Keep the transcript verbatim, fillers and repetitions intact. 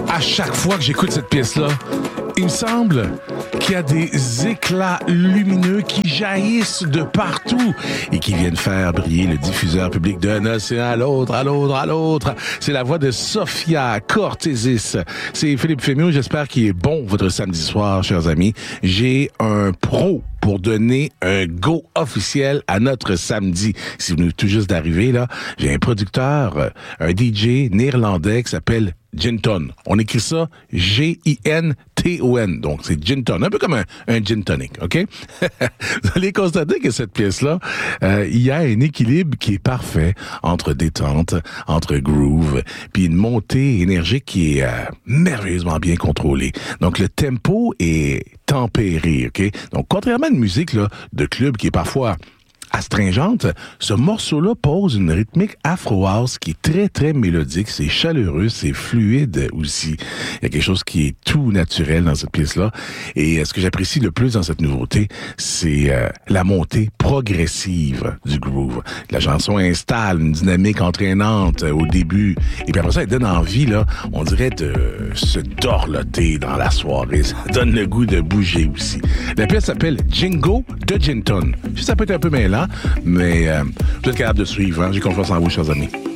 À chaque fois que j'écoute cette pièce-là, il me semble qu'il y a des éclats lumineux qui jaillissent de partout et qui viennent faire briller le diffuseur public d'un océan à l'autre, à l'autre, à l'autre. C'est la voix de Sophia Cortésis. C'est Philippe Fémiot. J'espère qu'il est bon votre samedi soir, chers amis. J'ai un pro pour donner un go officiel à notre samedi. Si vous venez tout juste d'arriver, là, j'ai un producteur, un D J néerlandais qui s'appelle Ginton. On écrit ça G I N T O N. Donc, c'est Ginton. Un peu comme un, un gin tonic, OK? Vous allez constater que cette pièce-là, euh, il y a un équilibre qui est parfait entre détente, entre groove, puis une montée énergique qui est euh, merveilleusement bien contrôlée. Donc, le tempo est tempéré, OK? Donc, contrairement à une musique là, de club qui est parfois astringente, ce morceau-là pose une rythmique afro-house qui est très, très mélodique. C'est chaleureux, c'est fluide aussi. Il y a quelque chose qui est tout naturel dans cette pièce-là. Et ce que j'apprécie le plus dans cette nouveauté, c'est euh, la montée progressive du groove. La chanson installe une dynamique entraînante au début. Et puis après ça, elle donne envie, là, on dirait de se dorloter dans la soirée. Ça donne le goût de bouger aussi. La pièce s'appelle Jingo de Ginton. Ça peut être un peu mêlant, mais euh, vous êtes capable de suivre. Hein? J'ai confiance en vous, chers amis.